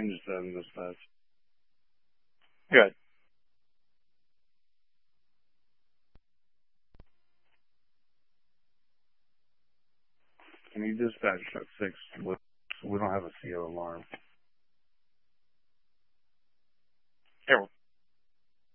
can just have him dispatch. Good. Can you dispatch truck 6? We don't have a CO alarm. Here,